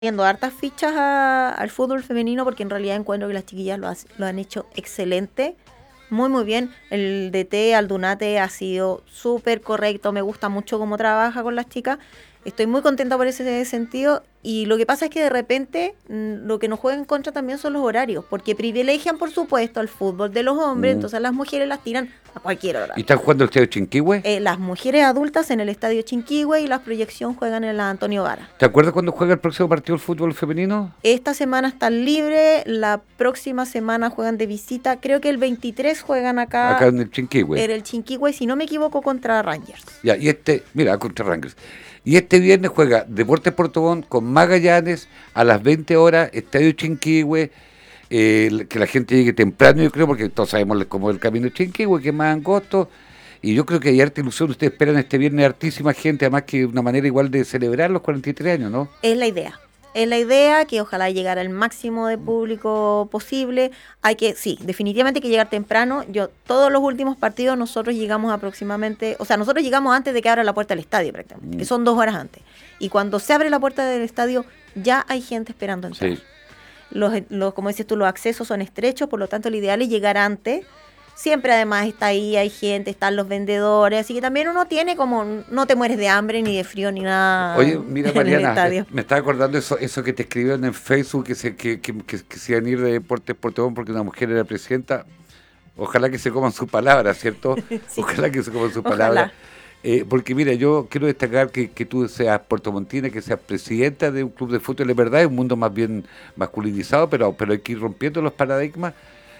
viendo hartas fichas al fútbol femenino porque en realidad encuentro que las chiquillas lo han hecho excelente, muy muy bien. El DT Aldunate ha sido súper correcto, me gusta mucho cómo trabaja con las chicas, estoy muy contenta por ese sentido. Y lo que pasa es que de repente lo que nos juega en contra también son los horarios, porque privilegian por supuesto al fútbol de los hombres, entonces las mujeres las tiran a cualquier hora. ¿Y están jugando el Estadio Chinquihue? Las mujeres adultas en el Estadio Chinquihue y las proyección juegan en la Antonio Vara. ¿Te acuerdas cuándo juega el próximo partido del fútbol femenino? Esta semana están libres, la próxima semana juegan de visita, creo que el 23 juegan acá en el Chinquihue. En el Chinquihue, si no me equivoco, contra Rangers. Ya, y contra Rangers. Y este viernes juega Deportes Puerto Montt con Magallanes a las 20 horas, Estadio Chinquihue, que la gente llegue temprano, yo creo, porque todos sabemos cómo es el camino de Chinquihue, que es más angosto, y yo creo que hay harta ilusión. Ustedes esperan este viernes hartísima gente, además que una manera igual de celebrar los 43 años, ¿no? Es la idea, que ojalá llegara al máximo de público posible. Sí, definitivamente hay que llegar temprano. Todos los últimos partidos nosotros llegamos aproximadamente, nosotros llegamos antes de que abra la puerta del estadio prácticamente, que son 2 horas antes. Y cuando se abre la puerta del estadio, ya hay gente esperando entrar. Sí. Como dices tú, los accesos son estrechos, por lo tanto el ideal es llegar antes. Siempre además está ahí, hay gente, están los vendedores, así que también uno tiene no te mueres de hambre, ni de frío, ni nada. Oye, mira Mariana, me estaba acordando eso que te escribieron en Facebook, que se iban a ir de Deportes Puerto Montt porque una mujer era presidenta. Ojalá que se coman sus palabras, ¿cierto? Sí. Ojalá que se coman sus palabras. Porque mira, yo quiero destacar que tú seas puertomontina, que seas presidenta de un club de fútbol, es verdad, es un mundo más bien masculinizado, pero hay que ir rompiendo los paradigmas.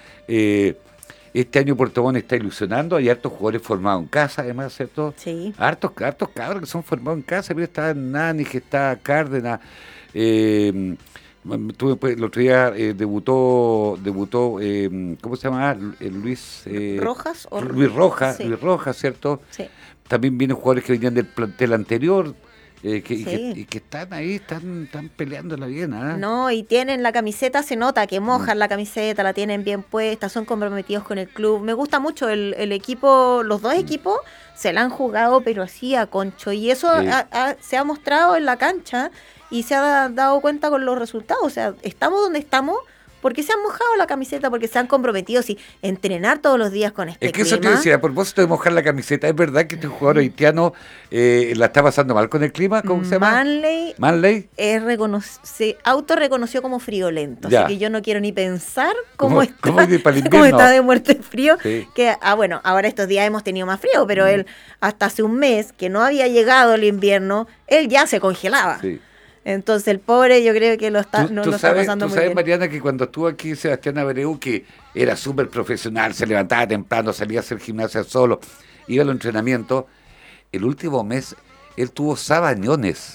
Este año Puerto Montt está ilusionando, hay hartos jugadores formados en casa, además, ¿cierto? Sí. Hartos cabros que son formados en casa, mira, está Nani, que está Cárdenas, el otro día debutó, ¿cómo se llama? Luis Rojas. Luis Rojas, sí. Luis Rojas, ¿cierto? Sí. También vienen jugadores que venían del plantel anterior, que están ahí, están peleándola bien, ¿eh? No, y tienen la camiseta, se nota que mojan la camiseta, la tienen bien puesta, son comprometidos con el club. Me gusta mucho el equipo, los dos equipos se la han jugado, pero así a concho, y eso se ha mostrado en la cancha y se ha dado cuenta con los resultados. O sea, estamos donde estamos porque se han mojado la camiseta, porque se han comprometido, sí, entrenar todos los días con este clima. Es que eso te decía, a propósito de mojar la camiseta, ¿es verdad que este jugador haitiano la está pasando mal con el clima? ¿Cómo se llama? Manley se autorreconoció como friolento, así que yo no quiero ni pensar cómo está de muerte frío. Sí. Bueno, ahora estos días hemos tenido más frío, pero él hasta hace un mes, que no había llegado el invierno, él ya se congelaba. Sí. Entonces el pobre yo creo que lo está pasando muy bien. Tú sabes, Mariana, que cuando estuvo aquí Sebastián Abreu, que era súper profesional, se levantaba temprano, salía a hacer gimnasia solo, iba a los entrenamientos, el último mes él tuvo sabañones.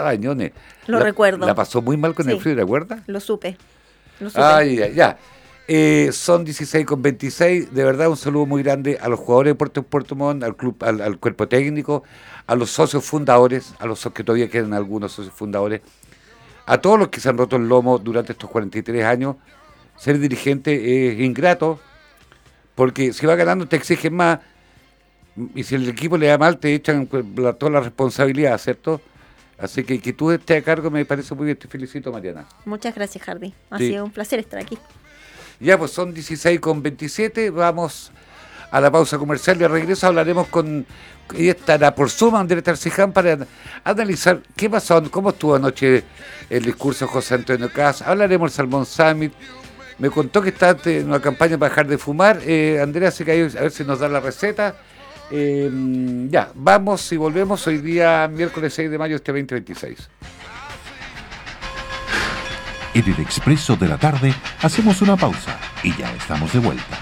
Lo recuerdo. La pasó muy mal con el frío, ¿te acuerdas? Lo supe. Ya. Son 16:26, de verdad un saludo muy grande a los jugadores de Puerto Montt, al club, al cuerpo técnico, a los socios fundadores, a los que todavía quedan algunos socios fundadores, a todos los que se han roto el lomo durante estos 43 años. Ser dirigente es ingrato, porque si va ganando te exigen más, y si el equipo le da mal te echan toda la responsabilidad, ¿cierto? Así que tú estés a cargo me parece muy bien, te felicito, Mariana. Muchas gracias, Jardy, ha sido un placer estar aquí. Ya, pues son 16:27, vamos a la pausa comercial y al regreso hablaremos ella estará por Zoom, Andrés Tarciján, para analizar qué pasó, cómo estuvo anoche el discurso de José Antonio Caz. Hablaremos del Salmón Summit. Me contó que está en una campaña para dejar de fumar. Andrea se cayó, a ver si nos da la receta. Ya, vamos y volvemos hoy día, miércoles 6 de mayo de este 2026. En el Expreso de la Tarde hacemos una pausa y ya estamos de vuelta.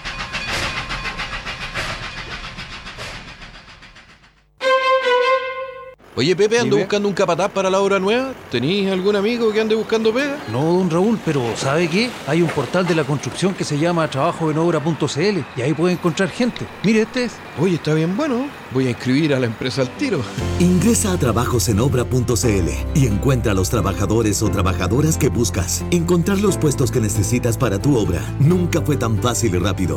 Oye, Pepe, ando buscando un capataz para la obra nueva. ¿Tenís algún amigo que ande buscando pega? No, don Raúl, pero ¿sabe qué? Hay un portal de la construcción que se llama trabajoenobra.cl y ahí puede encontrar gente. Mire, este es. Oye, está bien bueno. Voy a inscribir a la empresa al tiro. Ingresa a trabajosenobra.cl y encuentra a los trabajadores o trabajadoras que buscas. Encontrar los puestos que necesitas para tu obra nunca fue tan fácil y rápido.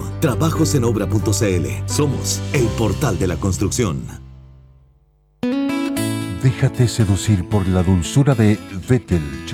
Trabajosenobra.cl. Somos el portal de la construcción. Déjate seducir por la dulzura de Vettel